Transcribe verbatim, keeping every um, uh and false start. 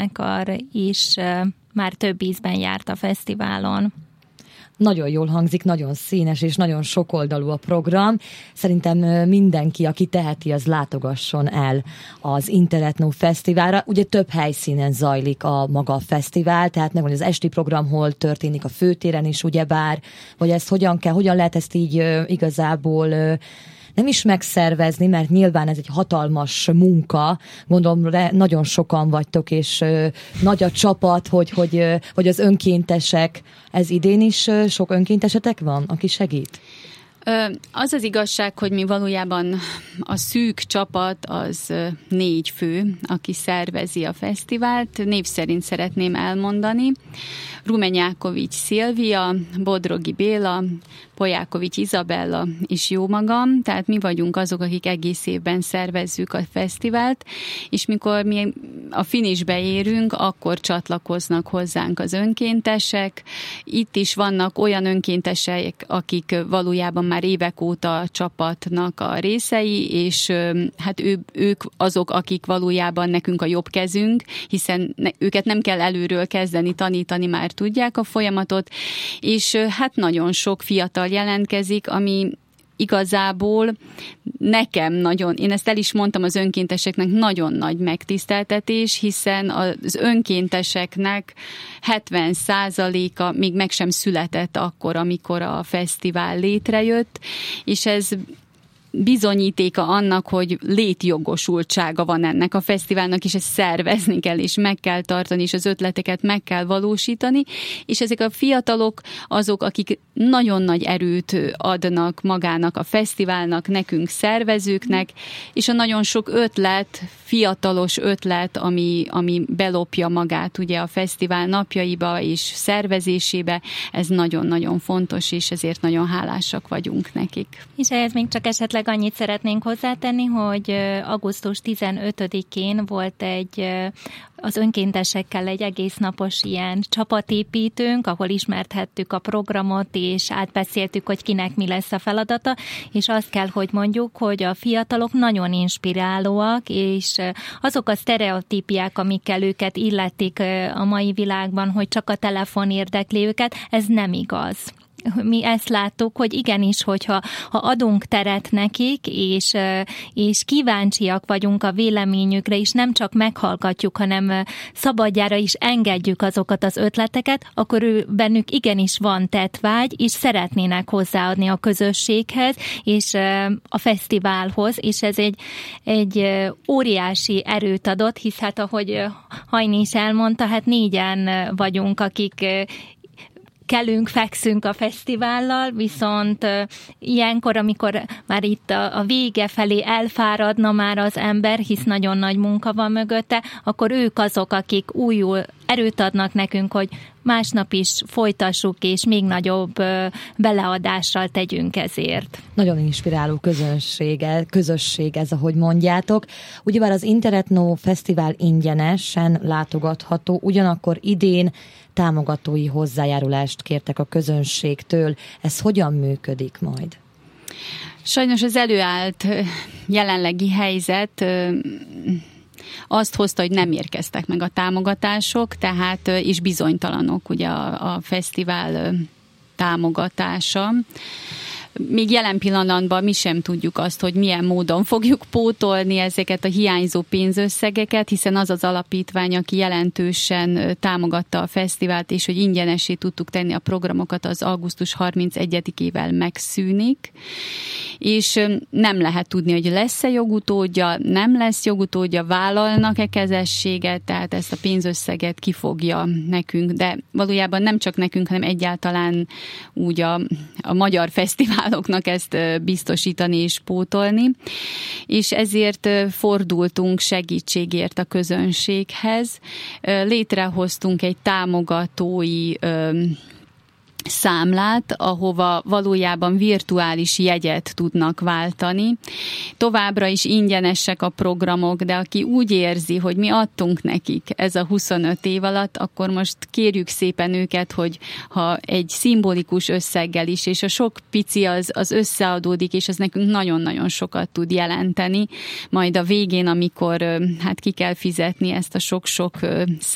zenekar is már több ízben járt a fesztiválon. Nagyon jól hangzik, nagyon színes és nagyon sokoldalú a program. Szerintem mindenki, aki teheti, az látogasson el az Interetno Fesztiválra. Ugye több helyszínen zajlik a maga a fesztivál, tehát megvan az esti program, hol történik a főtéren is, ugyebár, vagy ezt hogyan kell, hogyan lehet ezt így igazából nem is megszervezni, mert nyilván ez egy hatalmas munka, gondolom nagyon sokan vagytok, és nagy a csapat, hogy, hogy, hogy az önkéntesek, ez idén is sok önkéntesetek van, aki segít? Az az igazság, hogy mi valójában a szűk csapat az négy fő, aki szervezi a fesztivált. Név szerint szeretném elmondani. Rumenyákovics Szilvia, Bodrogi Béla, Polyákovics Izabella és jó magam, tehát mi vagyunk azok, akik egész évben szervezzük a fesztivált, és mikor mi a finishbe érünk, akkor csatlakoznak hozzánk az önkéntesek. Itt is vannak olyan önkéntesek, akik valójában már évek óta a csapatnak a részei, és hát ő, ők azok, akik valójában nekünk a jobb kezünk, hiszen ne, őket nem kell előről kezdeni tanítani, már tudják a folyamatot, és hát nagyon sok fiatal jelentkezik, ami igazából nekem nagyon, én ezt el is mondtam az önkénteseknek, nagyon nagy megtiszteltetés, hiszen az önkénteseknek hetven százaléka még meg sem született akkor, amikor a fesztivál létrejött, és ez bizonyítéka annak, hogy létjogosultsága van ennek a fesztiválnak, és ezt szervezni kell, és meg kell tartani, és az ötleteket meg kell valósítani, és ezek a fiatalok azok, akik nagyon nagy erőt adnak magának a fesztiválnak, nekünk szervezőknek, és a nagyon sok ötlet, fiatalos ötlet, ami, ami belopja magát ugye a fesztivál napjaiba és szervezésébe, ez nagyon-nagyon fontos, és ezért nagyon hálásak vagyunk nekik. És ehhez még csak esetleg annyit szeretnénk hozzátenni, hogy augusztus tizenötödikén volt egy az önkéntesekkel egy egész napos ilyen csapatépítőnk, ahol ismerthettük a programot, és átbeszéltük, hogy kinek mi lesz a feladata, és azt kell, hogy mondjuk, hogy a fiatalok nagyon inspirálóak, és azok a sztereotípiák, amikkel őket illetik a mai világban, hogy csak a telefon érdekli őket, ez nem igaz. Mi ezt láttuk, hogy igenis, hogyha ha adunk teret nekik, és, és kíváncsiak vagyunk a véleményükre, és nem csak meghallgatjuk, hanem szabadjára is engedjük azokat az ötleteket, akkor ő, bennük igenis van tettvágy, és szeretnének hozzáadni a közösséghez, és a fesztiválhoz, és ez egy, egy óriási erőt adott, hisz hát ahogy Hajni is elmondta, hát négyen vagyunk, akik kelünk, fekszünk a fesztivállal, viszont uh, ilyenkor, amikor már itt a, a vége felé elfáradna már az ember, hisz nagyon nagy munka van mögötte, akkor ők azok, akik újul erőt adnak nekünk, hogy másnap is folytassuk, és még nagyobb uh, beleadással tegyünk ezért. Nagyon inspiráló közönség, közösség ez, ahogy mondjátok. Ugyebár az Interetno Fesztivál ingyenesen látogatható, ugyanakkor idén támogatói hozzájárulást kértek a közönségtől. Ez hogyan működik majd? Sajnos az előállt jelenlegi helyzet azt hozta, hogy nem érkeztek meg a támogatások, tehát is bizonytalanok ugye a, a fesztivál támogatása. Még jelen pillanatban mi sem tudjuk azt, hogy milyen módon fogjuk pótolni ezeket a hiányzó pénzösszegeket, hiszen az az alapítvány, aki jelentősen támogatta a fesztivált, és hogy ingyenessé tudtuk tenni a programokat, az augusztus harmincegyedikével megszűnik, és nem lehet tudni, hogy lesz-e jogutódja, nem lesz jogutódja, vállalnak-e kezességet, tehát ezt a pénzösszeget kifogja nekünk, de valójában nem csak nekünk, hanem egyáltalán úgy a, a magyar fesztivál ezt biztosítani és pótolni, és ezért fordultunk segítségért a közönséghez. Létrehoztunk egy támogatói számlát, ahova valójában virtuális jegyet tudnak váltani. Továbbra is ingyenesek a programok, de aki úgy érzi, hogy mi adtunk nekik ez a huszonöt év alatt, akkor most kérjük szépen őket, hogy ha egy szimbolikus összeggel is, és a sok pici az, az összeadódik, és ez nekünk nagyon-nagyon sokat tud jelenteni, majd a végén, amikor hát ki kell fizetni ezt a sok-sok